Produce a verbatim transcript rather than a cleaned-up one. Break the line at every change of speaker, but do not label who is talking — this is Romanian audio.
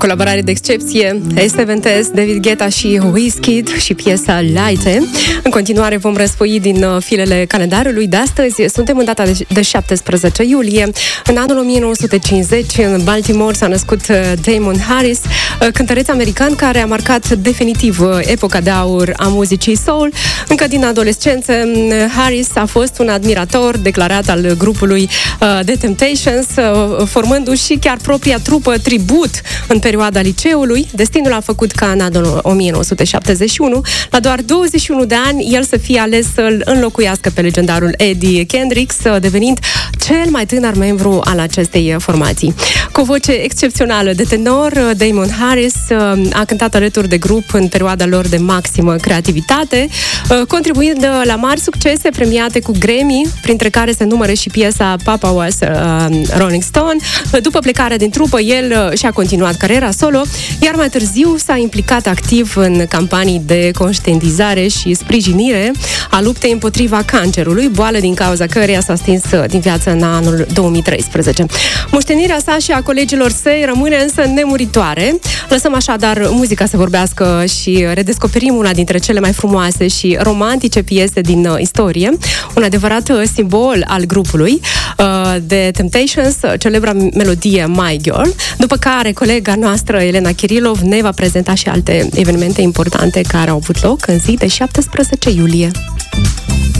Colaborare de excepție, S șapte S, David Guetta și Wizkid și piesa Lighte. În continuare vom răsfoi din filele calendarului de astăzi. Suntem în data de șaptesprezece iulie. În anul o mie nouă sute cincizeci, în Baltimore, s-a născut Damon Harris, cântăreț american care a marcat definitiv epoca de aur a muzicii soul. Încă din adolescență, Harris a fost un admirator declarat al grupului The Temptations, formându-și și chiar propria trupă tribut în perioada liceului. Destinul a făcut ca în anul o mie nouă sute șaptezeci și unu, la doar douăzeci și unu de ani, el să fie ales să-l înlocuiască pe legendarul Eddie Kendricks, devenind cel mai tânăr membru al acestei formații. Cu o voce excepțională de tenor, Damon Harris a cântat alături de grup în perioada lor de maximă creativitate, contribuind la mari succese premiate cu Grammy, printre care se numără și piesa Papa Was a Rolling Stone. După plecarea din trupă, el și-a continuat cariera solo, iar mai târziu s-a implicat activ în campanii de conștientizare și sprijinire a luptei împotriva cancerului, boală din cauza căreia s-a stins din viață în anul două mii treisprezece. Moștenirea sa și a colegilor săi rămâne însă nemuritoare. Lăsăm așadar muzica să vorbească și redescoperim una dintre cele mai frumoase și romantice piese din istorie, un adevărat simbol al grupului, The Temptations, celebra melodie My Girl, după care colega noastră Elena Kirilov ne va prezenta și alte evenimente importante care au avut loc în zi de șaptesprezece iulie.